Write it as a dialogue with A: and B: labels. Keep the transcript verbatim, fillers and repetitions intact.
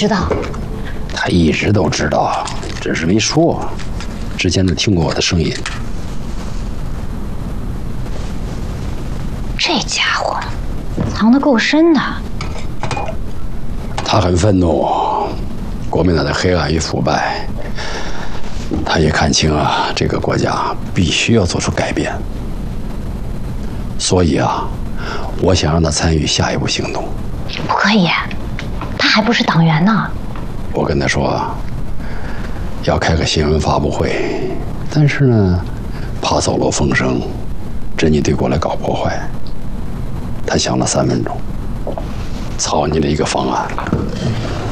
A: 知道？
B: 他一直都知道，只是没说。之前他听过我的声音。
A: 这家伙藏得够深的。
B: 他很愤怒，国民党的黑暗与腐败，他也看清啊，这个国家必须要做出改变。所以啊，我想让他参与下一步行动。
A: 不可以，他还不是党员呢。
B: 我跟他说，要开个新闻发布会，但是呢，怕走漏风声，侦缉队过来搞破坏。他想了三分钟，草拟了一个方案。